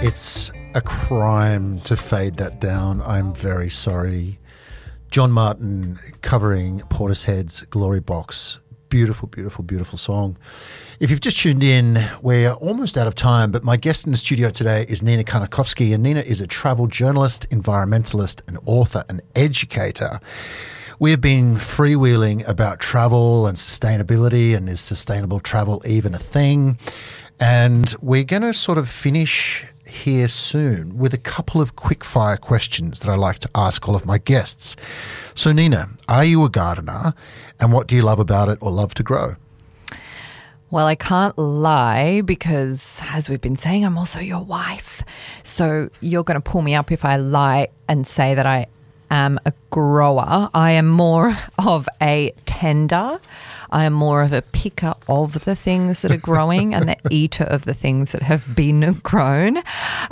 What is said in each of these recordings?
It's a crime to fade that down. I'm very sorry. John Martin covering Portishead's Glory Box. Beautiful, beautiful, beautiful song. If you've just tuned in, we're almost out of time, but my guest in the studio today is Nina Karnakovsky, and Nina is a travel journalist, environmentalist, and author and educator. We have been freewheeling about travel and sustainability, and is sustainable travel even a thing? And we're going to sort of finish here soon with a couple of quick-fire questions that I like to ask all of my guests. So, Nina, are you a gardener, and what do you love about it or love to grow? Well, I can't lie because, as we've been saying, I'm also your wife. So you're going to pull me up if I lie and say that I am a grower. I am more of a tender. I am more of a picker of the things that are growing and the eater of the things that have been grown.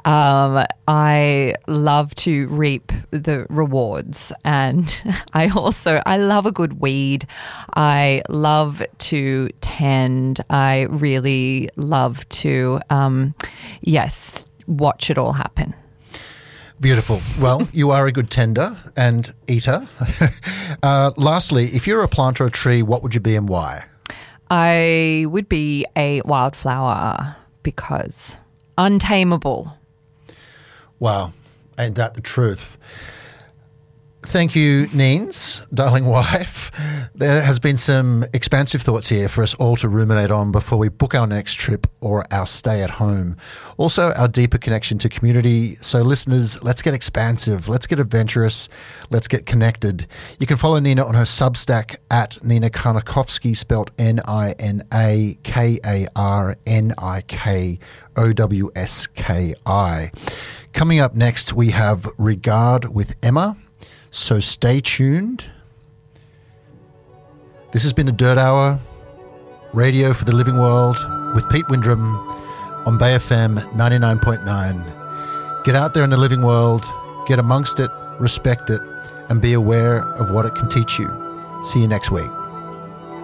I love to reap the rewards, and I love a good weed. I love to tend. I really love to, watch it all happen. Beautiful. Well, you are a good tender and eater. Lastly, if you're a plant or a tree, what would you be and why? I would be a wildflower because untamable. Wow. Ain't that the truth? Thank you, Neens, darling wife. There has been some expansive thoughts here for us all to ruminate on before we book our next trip or our stay at home. Also, our deeper connection to community. So, listeners, let's get expansive. Let's get adventurous. Let's get connected. You can follow Nina on her Substack at Nina Karnakovsky, spelled NinaKarnikowski. Coming up next, we have Regard with Emma. So stay tuned. This has been the Dirt Hour, radio for the living world with Pete Windrum on Bay FM 99.9. Get out there in the living world, get amongst it, respect it, and be aware of what it can teach you. See you next week.